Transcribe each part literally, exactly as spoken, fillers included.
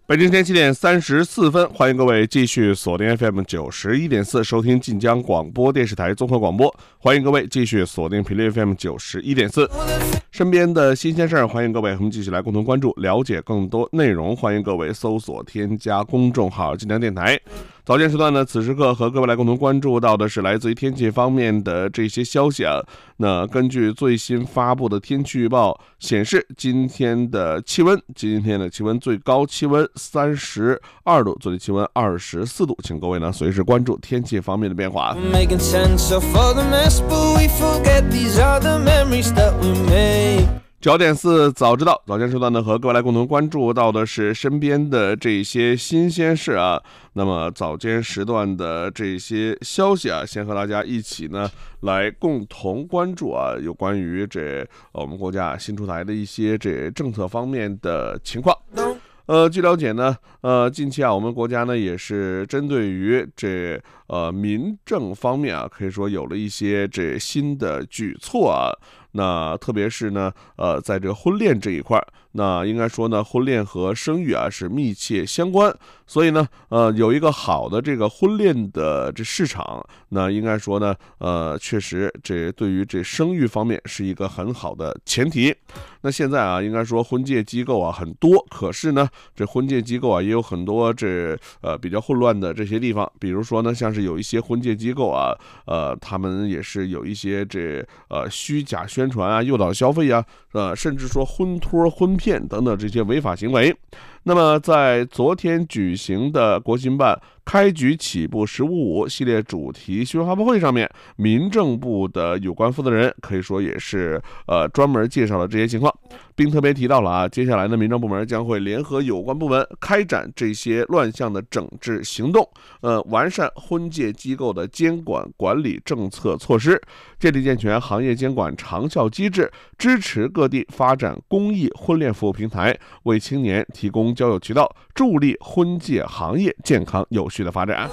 北京时间七点三十四分，欢迎各位继续锁定 F M 九十一点四，收听晋江广播电视台综合广播。欢迎各位继续锁定频率 F M 九十一点四。身边的新鲜事儿，欢迎各位和我们继续来共同关注，了解更多内容。欢迎各位搜索添加公众号晋江电台。早间时段呢，此时刻和各位来共同关注到的是来自于天气方面的这些消息啊。那根据最新发布的天气预报显示，今天的气温，今天的气温最高气温三十二度，最低气温二十四度，请各位呢随时关注天气方面的变化。九点四早知道，早间时段呢，和各位来共同关注到的是身边的这些新鲜事啊。那么早间时段的这些消息啊，先和大家一起呢来共同关注啊，有关于这我们国家新出台的一些这政策方面的情况。呃，据了解呢，呃，近期啊，我们国家呢也是针对于这呃民政方面啊，可以说有了一些这新的举措啊。那特别是呢，呃，在这个婚恋这一块，那应该说呢，婚恋和生育啊是密切相关，所以呢，呃，有一个好的这个婚恋的这市场，那应该说呢，呃，确实这对于这生育方面是一个很好的前提。那现在啊，应该说婚介机构啊很多，可是呢，这婚介机构啊也有很多这呃比较混乱的这些地方，比如说呢，像是有一些婚介机构啊，呃，他们也是有一些这呃虚假宣传啊、诱导消费啊，呃，甚至说婚托、婚骗等等这些违法行为。那么在昨天举行的国新办开局起步十五五系列主题新闻发布会上面，民政部的有关负责人可以说也是呃专门介绍了这些情况，并特别提到了啊，接下来呢，民政部门将会联合有关部门开展这些乱象的整治行动，呃，完善婚介机构的监管管理政策措施，建立健全行业监管长效机制，支持各地发展公益婚恋服务平台，为青年提供交友渠道，助力婚介行业健康有序的发展。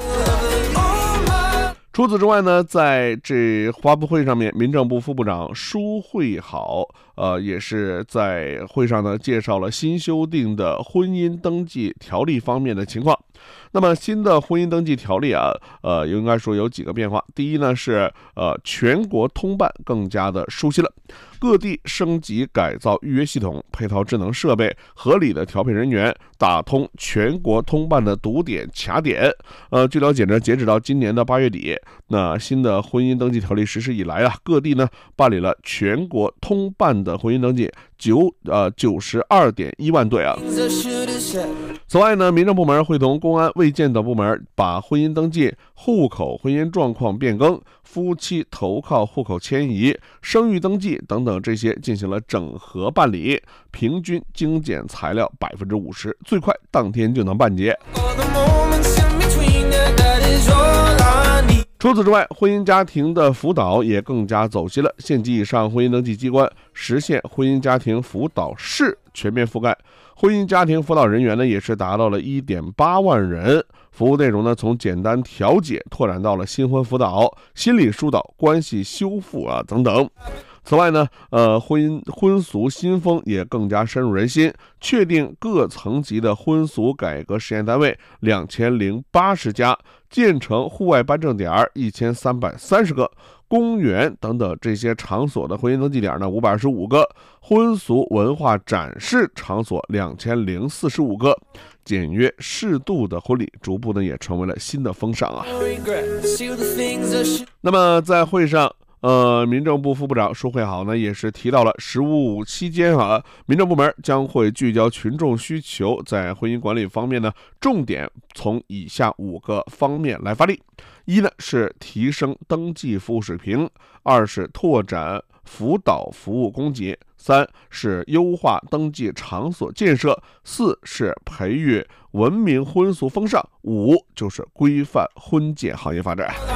除此之外呢，在这发布会上面，民政部副部长舒慧好，呃，也是在会上呢介绍了新修订的婚姻登记条例方面的情况。那么新的婚姻登记条例啊，呃，应该说有几个变化。第一呢是呃全国通办更加的熟悉了，各地升级改造预约系统，配套智能设备，合理的调配人员，打通全国通办的堵点卡点。呃，据了解呢，截止到今年的八月底，那新的婚姻登记条例实施以来啊，各地呢办理了全国通办的婚姻登记九呃九十二点一万对啊。此外呢，民政部门会同公安、卫健等部门把婚姻登记、户口婚姻状况变更、夫妻投靠户口迁移、生育登记等等这些进行了整合办理，平均精简材料百分之五十，最快当天就能办结。除此之外，婚姻家庭的辅导也更加走心了，县级以上婚姻登记机关实现婚姻家庭辅导室全面覆盖，婚姻家庭辅导人员呢也是达到了 一点八万人，服务内容呢从简单调解拓展到了新婚辅导、心理疏导、关系修复啊等等。此外呢，呃，婚姻婚俗新风也更加深入人心，确定各层级的婚俗改革实验单位两千零八十家，建成户外办证点一千三百三十个，公园等等这些场所的婚姻登记点呢五百二十五个，婚俗文化展示场所两千零四十五个。简约适度的婚礼逐步呢也成为了新的风尚啊。那么在会上，呃，民政部副部长舒慧好呢，也是提到了十五五期间啊，民政部门将会聚焦群众需求，在婚姻管理方面呢，重点从以下五个方面来发力：一呢是提升登记服务水平；二是拓展辅导服务供给；三是优化登记场所建设；四是培育文明婚俗风尚；五就是规范婚介行业发展。